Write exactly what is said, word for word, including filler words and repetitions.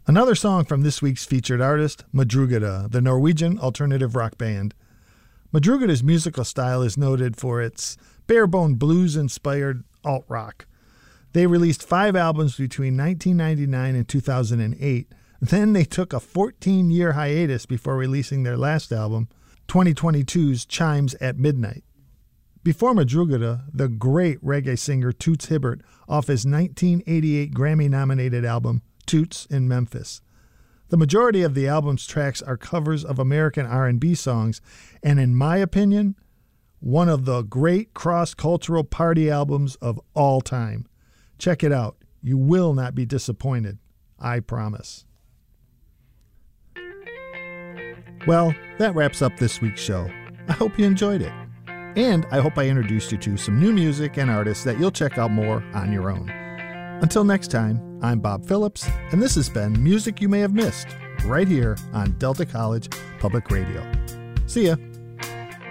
Another song from this week's featured artist, Madrugada, the Norwegian alternative rock band. Madrugada's musical style is noted for its bare-bone blues-inspired alt-rock. They released five albums between nineteen ninety-nine and two thousand eight. Then they took a fourteen-year hiatus before releasing their last album, twenty twenty-two's Chimes at Midnight. Before Madrugada, the great reggae singer Toots Hibbert off his nineteen eighty-eight Grammy-nominated album, Toots in Memphis. The majority of the album's tracks are covers of American R and B songs, and in my opinion, one of the great cross-cultural party albums of all time. Check it out. You will not be disappointed. I promise. Well, that wraps up this week's show. I hope you enjoyed it. And I hope I introduced you to some new music and artists that you'll check out more on your own. Until next time, I'm Bob Phillips, and this has been Music You May Have Missed, right here on Delta College Public Radio. See ya.